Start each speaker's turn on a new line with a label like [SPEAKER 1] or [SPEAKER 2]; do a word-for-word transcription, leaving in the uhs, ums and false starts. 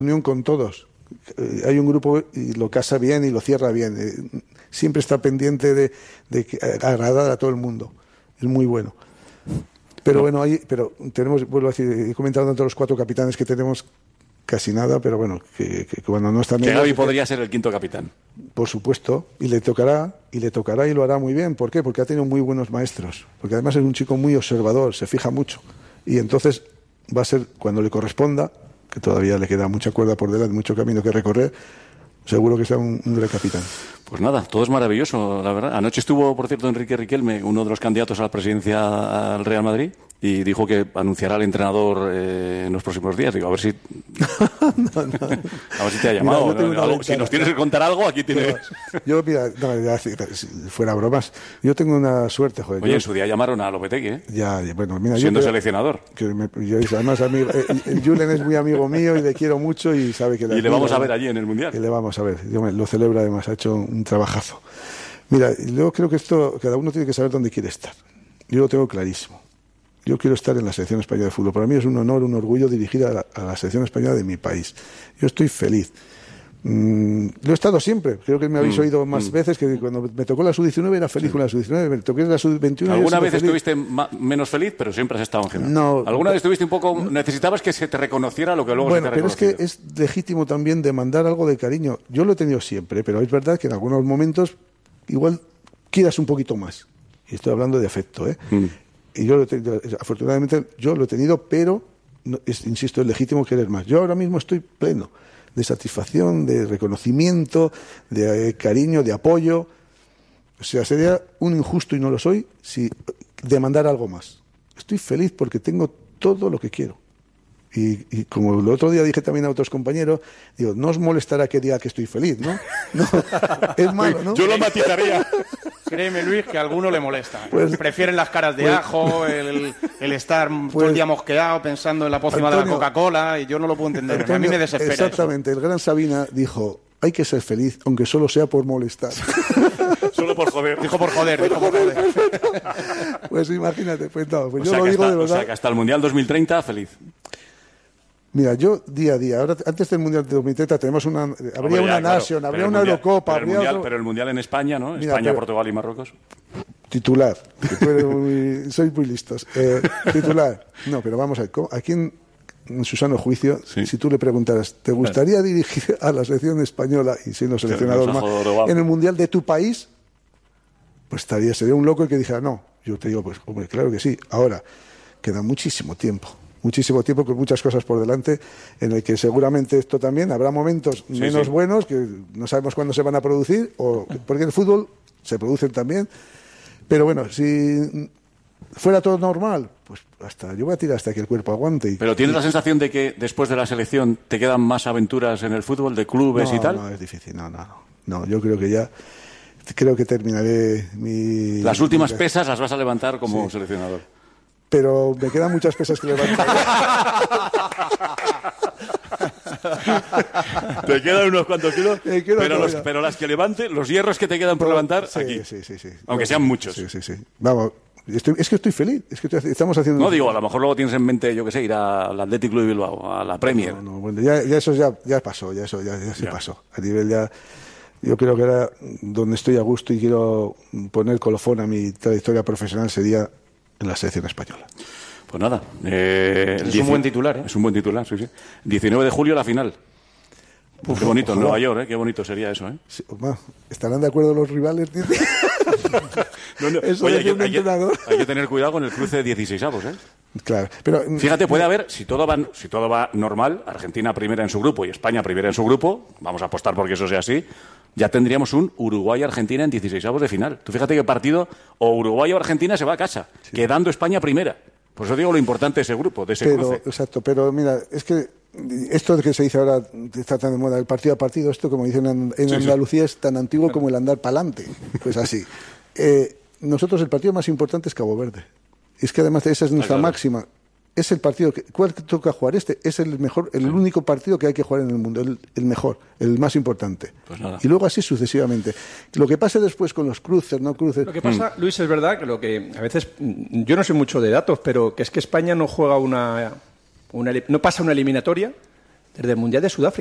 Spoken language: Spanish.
[SPEAKER 1] Unión con todos. Eh, hay un grupo y lo casa bien y lo cierra bien. Eh, siempre está pendiente de, de que, agradar a todo el mundo. Es muy bueno. Pero no. bueno, hay, pero tenemos, vuelvo a decir, he comentado entre los cuatro capitanes que tenemos casi nada, pero bueno, que, que, que cuando no están bien.
[SPEAKER 2] Que Gavi podría ser el quinto capitán.
[SPEAKER 1] Por supuesto, y le tocará, y le tocará y lo hará muy bien. ¿Por qué? Porque ha tenido muy buenos maestros. Porque además es un chico muy observador, se fija mucho. Y entonces va a ser, cuando le corresponda, que todavía le queda mucha cuerda por delante, mucho camino que recorrer, seguro que sea un, un gran capitán.
[SPEAKER 2] Pues nada, todo es maravilloso, la verdad. Anoche estuvo, por cierto, Enrique Riquelme, uno de los candidatos a la presidencia al Real Madrid, y dijo que anunciará al entrenador eh, en los próximos días. Digo, a ver si... no, no. A ver si te ha llamado. Mira, no, algo, si nos tienes que contar algo, aquí tienes...
[SPEAKER 1] Yo, mira, no, ya, fuera bromas, yo tengo una suerte, joder.
[SPEAKER 2] Oye,
[SPEAKER 1] yo...
[SPEAKER 2] en su día llamaron a Lopetegui, ¿eh?
[SPEAKER 1] Ya, bueno, mira...
[SPEAKER 2] Siendo
[SPEAKER 1] yo,
[SPEAKER 2] seleccionador.
[SPEAKER 1] Que me, yo, además, amigo, el, el Julen es muy amigo mío y le quiero mucho y sabe que... Le
[SPEAKER 2] y le vamos a ver allí en el Mundial.
[SPEAKER 1] Y le vamos a ver. Yo me, lo celebro además, ha hecho un trabajazo. Mira, yo creo que esto, cada uno tiene que saber dónde quiere estar. Yo lo tengo clarísimo. Yo quiero estar en la selección española de fútbol. Para mí es un honor, un orgullo dirigir a la, a la selección española de mi país. Yo estoy feliz. Mm, lo he estado siempre. Creo que me habéis mm, oído más mm. veces que cuando me tocó la sub diecinueve era feliz sí. con la sub diecinueve, me toqué la sub veintiuno.
[SPEAKER 2] ¿Alguna vez feliz. estuviste menos feliz, pero siempre has estado en general?
[SPEAKER 1] No.
[SPEAKER 2] ¿Alguna vez estuviste un poco... necesitabas que se te reconociera lo que luego
[SPEAKER 1] bueno,
[SPEAKER 2] se te reconociera?
[SPEAKER 1] Pero es que es legítimo también demandar algo de cariño. Yo lo he tenido siempre, pero es verdad que en algunos momentos igual quieras un poquito más. Y estoy hablando de afecto, ¿eh? Mm. Y yo, lo he tenido, afortunadamente, yo lo he tenido, pero, no, es, insisto, es legítimo querer más. Yo ahora mismo estoy pleno de satisfacción, de reconocimiento, de eh, cariño, de apoyo. O sea, sería un injusto, y no lo soy, si demandara algo más. Estoy feliz porque tengo todo lo que quiero. Y, y como el otro día dije también a otros compañeros, digo, no os molestará que diga que estoy feliz, ¿no? No, es malo, ¿no?
[SPEAKER 2] Yo lo matizaría.
[SPEAKER 3] Créeme, Luis, que a alguno le molesta.
[SPEAKER 1] Pues,
[SPEAKER 3] prefieren las caras de pues, ajo, el, el estar pues, todo el día mosqueado pensando en la pócima Antonio, de la Coca-Cola, y yo no lo puedo entender. Antonio, a mí me desespera.
[SPEAKER 1] Exactamente,
[SPEAKER 3] eso.
[SPEAKER 1] El gran Sabina dijo, hay que ser feliz, aunque solo sea por molestar.
[SPEAKER 2] Solo por joder.
[SPEAKER 3] Dijo por joder, dijo por joder.
[SPEAKER 1] Pues imagínate, pues no, pues
[SPEAKER 2] o
[SPEAKER 1] yo
[SPEAKER 2] sea
[SPEAKER 1] lo digo
[SPEAKER 2] hasta,
[SPEAKER 1] de verdad.
[SPEAKER 2] O sea que hasta el Mundial dos mil treinta, feliz.
[SPEAKER 1] Mira, yo día a día, ahora antes del Mundial de dos mil treinta tenemos una, habría
[SPEAKER 2] Hombre,
[SPEAKER 1] una
[SPEAKER 2] ya,
[SPEAKER 1] Nation,
[SPEAKER 2] claro,
[SPEAKER 1] habría una
[SPEAKER 2] mundial,
[SPEAKER 1] Eurocopa,
[SPEAKER 2] pero el,
[SPEAKER 1] habría
[SPEAKER 2] mundial,
[SPEAKER 1] otro...
[SPEAKER 2] pero el Mundial en España, ¿no?
[SPEAKER 1] Mira,
[SPEAKER 2] España,
[SPEAKER 1] pero...
[SPEAKER 2] Portugal y Marruecos.
[SPEAKER 1] Titular, muy... sois muy listos. Eh, titular, no, pero vamos a ver, aquí en, en su sano juicio, sí. Si tú le preguntaras, ¿te gustaría claro. dirigir a la selección española y siendo seleccionador más en el Mundial de tu país? Pues estaría, sería un loco el que dijera no. Yo te digo, pues, hombre, claro que sí. Ahora, queda muchísimo tiempo. Muchísimo tiempo con muchas cosas por delante, en el que seguramente esto también habrá momentos sí, menos sí. buenos que no sabemos cuándo se van a producir, o porque en el fútbol se producen también. Pero bueno, si fuera todo normal, pues hasta yo voy a tirar hasta que el cuerpo aguante. Y,
[SPEAKER 2] Pero ¿tienes
[SPEAKER 1] y...
[SPEAKER 2] la sensación de que después de la selección te quedan más aventuras en el fútbol, de clubes
[SPEAKER 1] no,
[SPEAKER 2] y tal?
[SPEAKER 1] No, es difícil, no, no, no. No, yo creo que ya creo que terminaré mi...
[SPEAKER 2] Las últimas
[SPEAKER 1] mi...
[SPEAKER 2] pesas las vas a levantar como sí. seleccionador.
[SPEAKER 1] Pero me quedan muchas pesas que levantar.
[SPEAKER 2] Te quedan unos cuantos kilos, pero, los, pero las que levante, los hierros que te quedan por levantar,
[SPEAKER 1] sí,
[SPEAKER 2] aquí.
[SPEAKER 1] Sí, sí, sí.
[SPEAKER 2] Aunque sean muchos.
[SPEAKER 1] Sí, sí, sí. Vamos, estoy, es que estoy feliz. Es que estoy, estamos haciendo...
[SPEAKER 2] No, digo, a lo mejor luego tienes en mente, yo qué sé, ir al Athletic Club de Bilbao, a la Premier.
[SPEAKER 1] No, no, bueno, ya, ya eso ya, ya pasó, ya eso ya, ya se ya. pasó. A nivel ya... Yo creo que era donde estoy a gusto y quiero poner colofón a mi trayectoria profesional sería en la selección española.
[SPEAKER 2] Pues nada. Eh,
[SPEAKER 3] es dieci... un buen titular, ¿eh?
[SPEAKER 2] Es un buen titular, sí, sí. diecinueve de julio la final. Uf, qué bonito, en Nueva York, ¿eh? Qué bonito sería eso, ¿eh?
[SPEAKER 1] Sí, bueno, ¿estarán de acuerdo los rivales?
[SPEAKER 2] no, no. Eso Oye, hay, que, hay, que, hay que tener cuidado con el cruce de dieciseisavos, ¿eh?
[SPEAKER 1] Claro, pero...
[SPEAKER 2] Fíjate, puede haber, si todo va, si todo va normal, Argentina primera en su grupo y España primera en su grupo, vamos a apostar porque eso sea así, ya tendríamos un Uruguay-Argentina en dieciseisavos de final. Tú fíjate que partido, o Uruguay o Argentina se va a casa, sí. quedando España primera. Por eso digo lo importante de ese grupo, de ese
[SPEAKER 1] pero,
[SPEAKER 2] cruce.
[SPEAKER 1] Exacto, pero mira, es que esto que se dice ahora, está tan de moda, el partido a partido, esto como dicen en, en sí, Andalucía, sí. es tan antiguo como el andar pa'lante. Pues así. Eh, nosotros el partido más importante es Cabo Verde. Es que además esa es nuestra ah, claro. máxima. Es el partido que... ¿Cuál toca jugar? Este es el mejor, el sí. único partido que hay que jugar en el mundo, el, el mejor, el más importante.
[SPEAKER 2] Pues nada.
[SPEAKER 1] Y luego así sucesivamente. Lo que pase después con los cruces, no cruces...
[SPEAKER 3] Lo que pasa, mm. Luis, es verdad que lo que a veces... Yo no sé mucho de datos, pero que es que España no juega una... una no pasa una eliminatoria
[SPEAKER 4] desde el Mundial de Sudáfrica.